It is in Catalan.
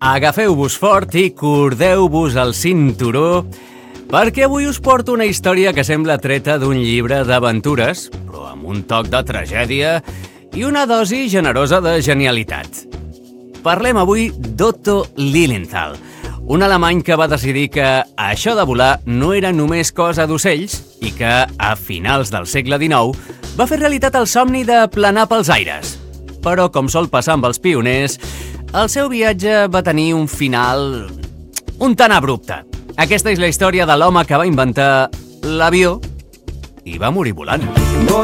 Agafeu-vos fort i cordeu-vos el cinturó, perquè avui us porto una història que sembla treta d'un llibre d'aventures, però amb un toc de tragèdia i una dosi generosa de genialitat. Parlem avui d'Otto Lilienthal, un alemany que va decidir que això de volar no era només cosa d'ocells i que, a finals del segle XIX, va fer realitat el somni de planar pels aires. Però, com sol passar amb els pioners, el seu viatge va tenir un final un tant abrupte. Aquesta és la història de l'home que va inventar l'avió i va morir volant.